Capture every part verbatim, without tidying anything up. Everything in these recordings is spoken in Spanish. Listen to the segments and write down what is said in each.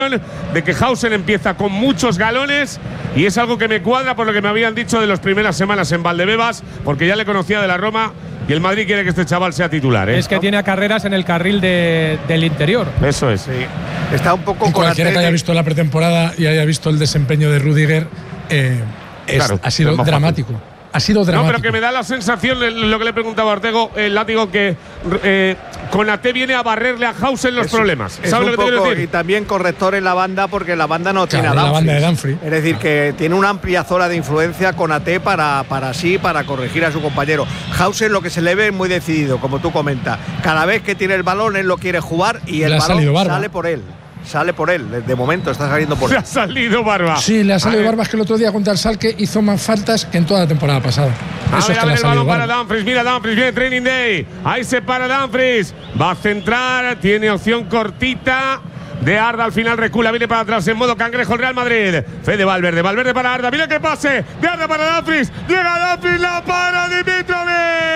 de que Hausen empieza con muchos galones y es algo que me cuadra por lo que me habían dicho de las primeras semanas en Valdebebas, porque ya le conocía de la Roma y el Madrid quiere que este chaval sea titular, ¿eh? Es que tiene a Carreras en el carril de, del interior. Eso es. Sí. Está un poco y con cualquiera que haya visto la pretemporada y haya visto el desempeño de Rüdiger, eh, es, claro, ha sido dramático. Ha sido dramático. No, pero que me da la sensación, lo que le preguntaba a Ortego, el látigo, que eh, Konaté viene a barrerle a Hausen los es, problemas. Es ¿Sabes lo que poco, te quiero decir? Y también corrector en la banda, porque la banda no claro, tiene a la banda de Dumfries. Es decir, que tiene una amplia zona de influencia Konaté para, para sí, para corregir a su compañero. Hausen lo que se le ve es muy decidido, como tú comentas. Cada vez que tiene el balón, él lo quiere jugar y el balón sale por él. Sale por él, de momento está saliendo por él. él. Se ha salido Barba. Sí, le ha salido Barba, es que el otro día contra el Schalke hizo más faltas que en toda la temporada pasada. A Eso ver, es a ver el balón Barba. para Dumfries, mira Dumfries, viene Training Day. Ahí se para Dumfries, va a centrar, tiene opción cortita. De Arda al final recula, viene para atrás en modo cangrejo el Real Madrid. Fede Valverde, Valverde para Arda, mira que pase. De Arda para Dumfries, llega Dumfries, la para Dimitrovic.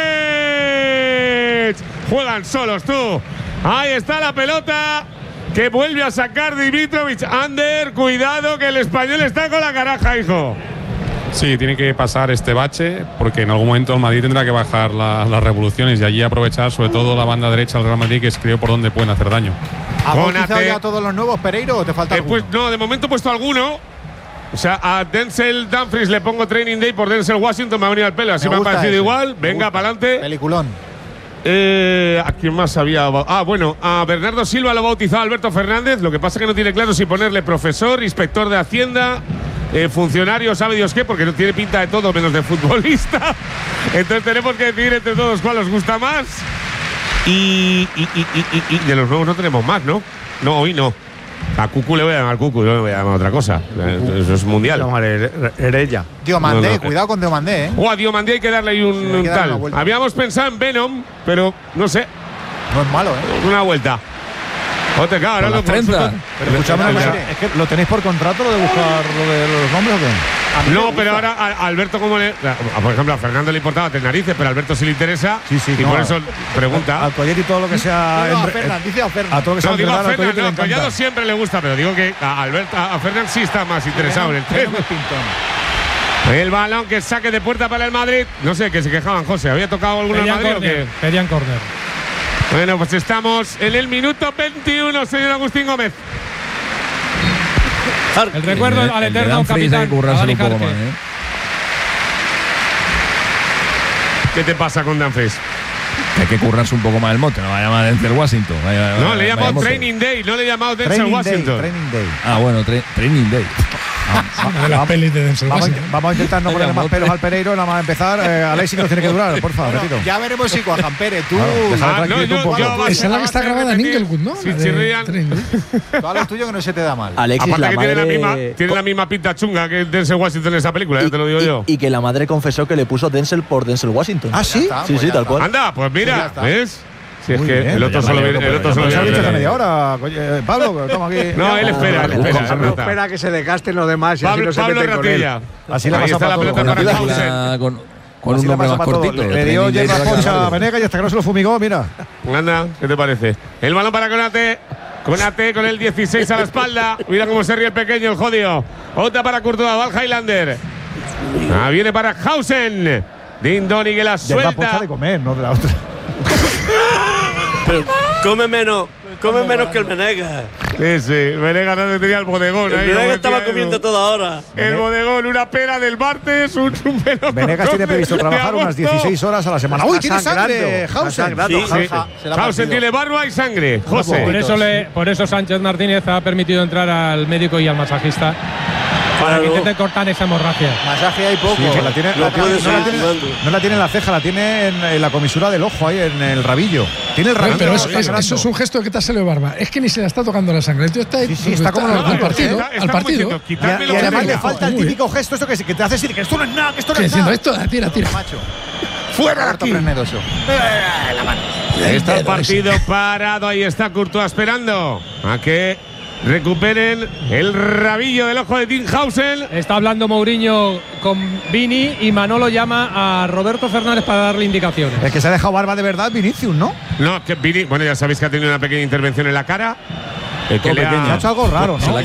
Juegan solos tú. Ahí está la pelota. Que vuelve a sacar Dimitrovic. Ander, cuidado que el español está con la caraja, hijo. Sí, tiene que pasar este bache porque en algún momento el Madrid tendrá que bajar la, las revoluciones y allí aprovechar sobre todo la banda derecha del Real Madrid, que es creo por donde pueden hacer daño. ¿Has bautizado ya todos los nuevos, Pereiro, o te falta eh, alguno? Pues no, de momento he puesto alguno. O sea, a Denzel Dumfries le pongo Training Day por Denzel Washington, me ha venido al pelo. Así me, me ha parecido ese. igual. Me Venga, para adelante. Peliculón. Eh, ¿A quién más había? Ah, bueno, a Bernardo Silva lo ha bautizado Alberto Fernández. Lo que pasa es que no tiene claro si ponerle profesor, inspector de Hacienda, eh, funcionario, sabe Dios qué, porque no tiene pinta de todo menos de futbolista. Entonces tenemos que decidir entre todos cuál os gusta más. Y, y, y, y, y de los nuevos no tenemos más, ¿no? No, hoy no. A Cucu le voy a llamar Cucu, yo le voy a llamar otra cosa. Eso es mundial. Herella. Diomandé, no, no. cuidado con Diomandé, ¿eh? O a Diomandé hay que darle ahí un, sí, un tal. Habíamos pensado en Venom, pero no sé. No es malo, ¿eh? Una vuelta. Otra, claro, no treinta. Pero escúchame, no, es que lo tenéis por contrato lo de buscar lo de los nombres o qué? No, pero ahora a Alberto, como le. Por ejemplo, a Fernando le importaba tener narices, pero a Alberto sí le interesa. Sí, sí, y no, por eso pregunta. Al Collet y todo lo que sea. No, no, a Fernan, dice a Fernan. A todo lo que sea no, digo a entrenar, Fernan, no, le Collado siempre le gusta, pero digo que a Alberto, a Fernan sí está más interesado en el tema. El balón que saque de puerta para el Madrid. No sé, que se quejaban, José. ¿Había tocado alguno en Madrid corner, o qué? Pedían córner. Bueno, pues estamos en el minuto veintiuno, señor Agustín Gómez. El recuerdo el, al el eterno capitán. Hay que currárselo un poco más, ¿eh? ¿Qué te pasa con Dumfries? Que hay que currarse un poco más el mote, no va a llamar Denzel Washington. Vaya, no, vaya, le he llamado mote. Training Day, no le he llamado Denzel Training Washington. Day, training Day. Ah, bueno, tra Training Day. Una de las pelis de Denzel Vamos, Washington. vamos a intentar no ponerle más pelos al Pereiro, nada más empezar. Eh, Alexis nos tiene que durar, por favor, bueno, ya veremos si Juan Pérez, tú. Claro, Ah, no, yo, un poco. yo, Esa es la que está grabada en Inglewood, ¿no? Si La de chirrían. Training Day. Tú haz lo tuyo que no se te da mal. Alexis, Aparte la que madre… tiene, la misma, tiene la misma pinta chunga que Denzel Washington en esa película, y, ya te lo digo y, yo. Y que la madre confesó que le puso Denzel por Denzel Washington. ¿Ah, sí? Sí, Pues sí, tal está. cual. Anda, pues mira, ¿ves? Si es Muy que bien, el otro ya solo me viene. alegro, El otro pero solo ¿Se ha dicho hace viene. media hora? Eh, Pablo, toma aquí. No, él espera, él espera. Pablo espera que se desgasten los demás y así Pablo, no se Pablo meten con él. Ratilla. Así la Ahí pasa está la para pelota todo. para Con, Hausen. con, con Así un le nombre pasa más para todo. cortito. Le dio Training Day hierba se va a pocha a llamar. Venegas y hasta que no se lo fumigó, mira. Anda, ¿qué te parece? El balón para Konaté. Konaté con el dieciséis a la espalda. Mira cómo se ríe el pequeño, el jodido. Otra para Courtois, va el Highlander. Ah, viene para Hausen. Dindoni que la Hierba pocha suelta. de comer, no de la otra. Pero come menos, come menos que el Menegas. Sí, sí. Venegas no tenía el bodegón. El ahí, Menegas como estaba decía comiendo Edu. toda hora. El bodegón, una pera del martes, un, un melocotón Venegas tiene previsto de trabajar agosto. unas dieciséis horas a la semana. ¡Uy, tiene sangre! Está Hausen. sangrando, Sí, sí. Hausen. Hausen tiene barba y sangre. José. Por eso, le, por eso Sánchez Martínez ha permitido entrar al médico y al masajista para que intenten cortar esa hemorragia. Masaje hay poco. Sí, que la tiene, No la tiene- puede no la seguir tiene- jugando. no la tiene en la ceja, la tiene en, en la comisura del ojo, ahí en el rabillo. Tiene el Pero, rabillo. pero eso, está es, sangrando. eso es un gesto de que te ha salido barba. Es que ni se le está tocando la sangre. El tío está ahí. Sí, sí, está como los al niños, partido. Está- está al como partido. diciendo, Y, quitadme y lo que además tenga. le falta el Muy bien. típico gesto esto que, que te hace decir que esto no es nada, que esto no Que es diciendo nada. esto, tira, tira. Macho. Fuera de Harto aquí. frenedoso. Ahí está el partido parado. Ahí está Courtois esperando a que recuperen el rabillo del ojo de Tim Hausen. Está hablando Mourinho con Vini y Manolo llama a Roberto Fernández para darle indicaciones. El que se ha dejado barba de verdad, Vinicius, ¿no? No, que Vini, bueno, ya sabéis que ha tenido una pequeña intervención en la cara. El que le ha, ha hecho algo raro, ¿no?